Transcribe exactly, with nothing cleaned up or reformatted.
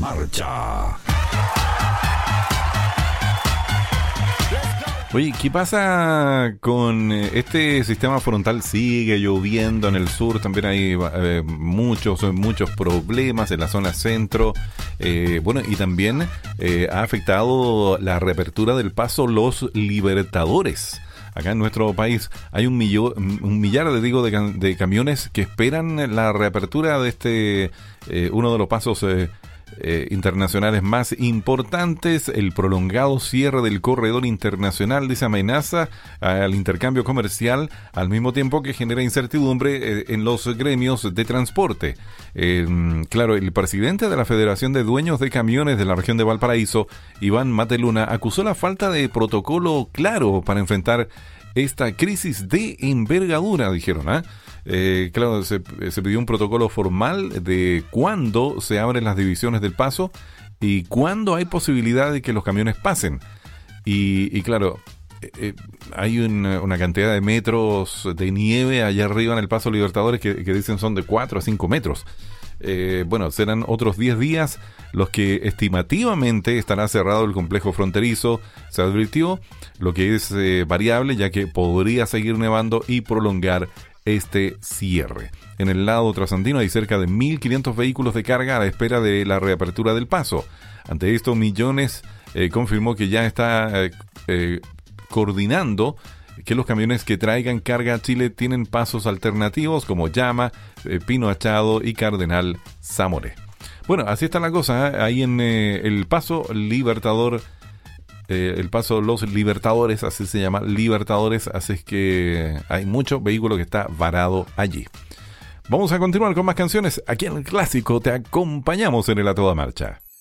marcha. Oye, ¿qué pasa con este sistema frontal? Sigue lloviendo en el sur, también hay eh, muchos, muchos problemas en la zona centro. Eh, bueno, y también eh, ha afectado la reapertura del paso Los Libertadores. Acá en nuestro país hay un, millo, un millar de, digo, de, de camiones que esperan la reapertura de este, eh, uno de los pasos eh, Eh, internacionales más importantes. El prolongado cierre del corredor internacional dice amenaza al intercambio comercial, al mismo tiempo que genera incertidumbre eh, en los gremios de transporte. Eh, claro, el presidente de la Federación de Dueños de Camiones de la región de Valparaíso, Iván Mateluna, acusó la falta de protocolo claro para enfrentar esta crisis de envergadura, dijeron, ¿ah? ¿eh? Eh, claro, se, se pidió un protocolo formal de cuándo se abren las divisiones del paso y cuándo hay posibilidad de que los camiones pasen. Y, y claro, eh, eh, hay una, una cantidad de metros de nieve allá arriba en el paso Libertadores que, que dicen son de cuatro a cinco metros. Eh, bueno, serán otros diez días los que estimativamente estará cerrado el complejo fronterizo, se advirtió, lo que es eh, variable ya que podría seguir nevando y prolongar este cierre. En el lado trasandino hay cerca de mil quinientos vehículos de carga a la espera de la reapertura del paso. Ante esto, Millones eh, confirmó que ya está eh, eh, coordinando que los camiones que traigan carga a Chile tienen pasos alternativos como Llama, eh, Pino Achado y Cardenal Zamoré. Bueno, así está la cosa, ¿eh? Ahí en eh, el paso Libertador, eh, el paso Los Libertadores, así se llama, Libertadores, así es que hay mucho vehículo que está varado allí. Vamos a continuar con más canciones. Aquí en el Clásico te acompañamos en el A Toda Marcha.